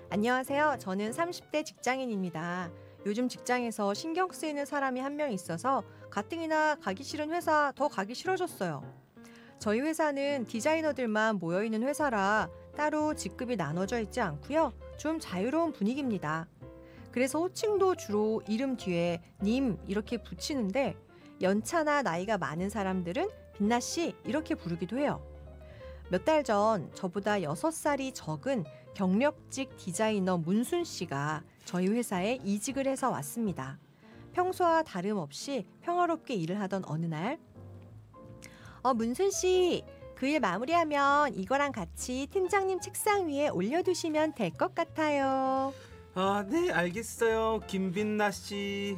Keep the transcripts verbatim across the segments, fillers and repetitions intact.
안녕하세요. 저는 삼십 대 직장인입니다. 요즘 직장에서 신경 쓰이는 사람이 한 명 있어서 가뜩이나 가기 싫은 회사 더 가기 싫어졌어요. 저희 회사는 디자이너들만 모여있는 회사라 따로 직급이 나눠져 있지 않고요. 좀 자유로운 분위기입니다. 그래서 호칭도 주로 이름 뒤에 님 이렇게 붙이는데 연차나 나이가 많은 사람들은 빛나 씨 이렇게 부르기도 해요. 몇 달 전 저보다 여섯 살이 적은 경력직 디자이너 문순 씨가 저희 회사에 이직을 해서 왔습니다. 평소와 다름없이 평화롭게 일을 하던 어느 날 어, 문순 씨, 그 일 마무리하면 이거랑 같이 팀장님 책상 위에 올려두시면 될 것 같아요. 아, 네, 알겠어요. 김빛나 씨.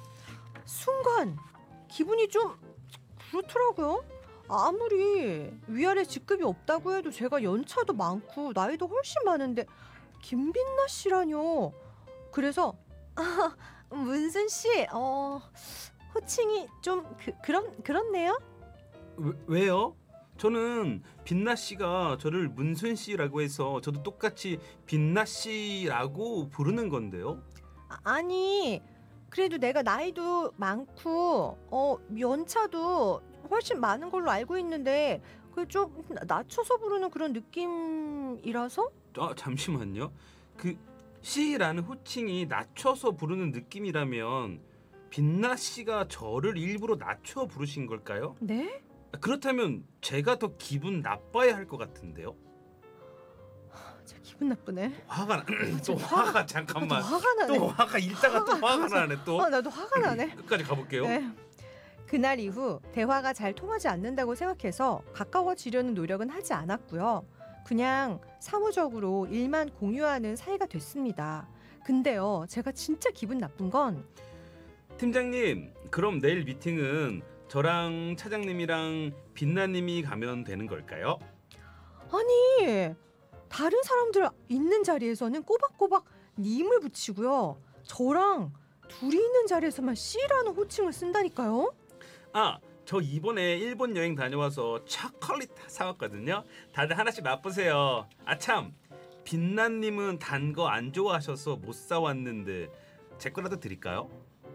순간 기분이 좀 그렇더라고요. 아무리 위아래 직급이 없다고 해도 제가 연차도 많고 나이도 훨씬 많은데 김빛나 씨라뇨. 그래서 아, 문순 씨, 어, 호칭이 좀 그, 그런 그렇네요. 왜, 왜요? 저는 빛나 씨가 저를 문순 씨라고 해서 저도 똑같이 빛나 씨라고 부르는 건데요. 아, 아니 그래도 내가 나이도 많고 어 연차도 훨씬 많은 걸로 알고 있는데 그 좀 낮춰서 부르는 그런 느낌이라서. 아, 잠시만요. 그 씨라는 호칭이 낮춰서 부르는 느낌이라면 빛나 씨가 저를 일부러 낮춰 부르신 걸까요? 네? 그렇다면 제가 더 기분 나빠야 할 것 같은데요. 제 기분 나쁘네. 화가 나. 또 화가- 화가 잠깐만. 또 화가 나네. 또 화가 읽다가 또 화가 나네 또. 아, 나도 화가 나네. 끝까지 가볼게요. 네. 그날 이후 대화가 잘 통하지 않는다고 생각해서 가까워지려는 노력은 하지 않았고요. 그냥 사무적으로 일만 공유하는 사이가 됐습니다. 근데요, 제가 진짜 기분 나쁜 건 팀장님, 그럼 내일 미팅은 저랑 차장님이랑 빛나님이 가면 되는 걸까요? 아니 다른 사람들 있는 자리에서는 꼬박꼬박 님을 붙이고요. 저랑 둘이 있는 자리에서만 씨라는 호칭을 쓴다니까요. 아, 저 이번에 일본 여행 다녀와서 초콜릿 사왔거든요. 다들 하나씩 맛보세요. 아참, 빛나님은 단 거 안 좋아하셔서 못 사왔는데 제 거라도 드릴까요?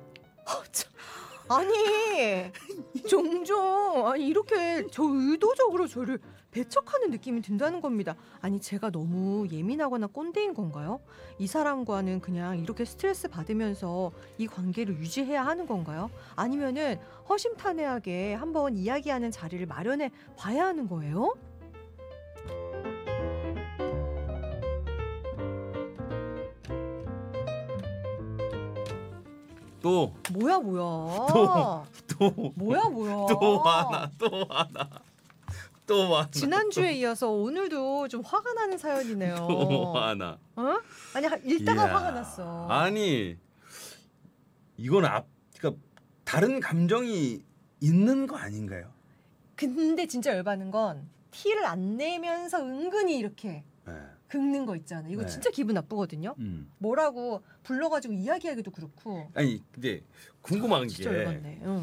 아니 종종 아니 이렇게 저 의도적으로 저를 배척하는 느낌이 든다는 겁니다. 아니 제가 너무 예민하거나 꼰대인 건가요? 이 사람과는 그냥 이렇게 스트레스 받으면서 이 관계를 유지해야 하는 건가요? 아니면은 허심탄회하게 한번 이야기하는 자리를 마련해 봐야 하는 거예요? 또, 뭐야 뭐야 또, 또, 뭐야 뭐야 또 하나, 또 하나, 또 하나, 지난주에 이어서 오늘도 좀 화가 나는 사연이네요. 또 하나. 어? 아니 읽다가 이야, 화가 났어. 아니, 이건 앞, 그러니까 다른 감정이 있는 거 아닌가요? 근데 진짜 열받는 건 티를 안 내면서 은근히 이렇게 네. 긁는 거 있잖아. 이거 네. 진짜 기분 나쁘거든요. 음. 뭐라고 불러가지고 이야기하기도 그렇고. 아니, 근데 궁금한 진짜 게 열받네. 응.